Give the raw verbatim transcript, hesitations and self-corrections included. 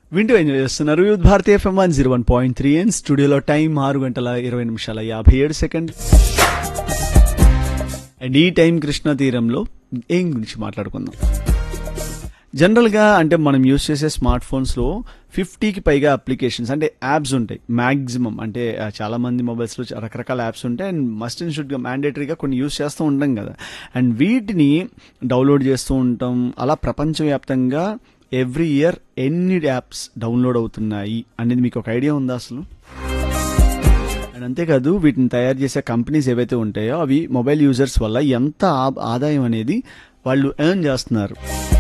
వింటూ ఎంజాయ్ చేస్తున్నారు యూత్ భారతీయ FM one zero one point three ఎన్ స్టూడియోలో టైం ఆరు గంటల ఇరవై నిమిషాల యాభై ఏడు సెకండ్. అండ్ ఈ టైం కృష్ణా తీరంలో ఏం గురించి మాట్లాడుకుందాం. జనరల్గా అంటే మనం యూస్ చేసే స్మార్ట్ ఫోన్స్లో ఫిఫ్టీకి పైగా అప్లికేషన్స్ అంటే యాప్స్ ఉంటాయి మ్యాక్సిమం. అంటే చాలా మంది మొబైల్స్లో రకరకాల యాప్స్ ఉంటాయి అండ్ మస్ట్ అండ్ షుడ్గా మ్యాండేటరీగా కొన్ని యూస్ చేస్తూ ఉంటాం కదా. అండ్ వీటిని డౌన్లోడ్ చేస్తూ ఉంటాం. అలా ప్రపంచవ్యాప్తంగా ఎవ్రీ ఇయర్ ఎన్ని యాప్స్ డౌన్లోడ్ అవుతున్నాయి అనేది మీకు ఒక ఐడియా ఉందా అసలు? అండ్ అంతేకాదు వీటిని తయారు చేసే కంపెనీస్ ఏవైతే ఉంటాయో అవి మొబైల్ యూజర్స్ వల్ల ఎంత ఆదాయం అనేది వాళ్ళు ఎర్న్ చేస్తున్నారు.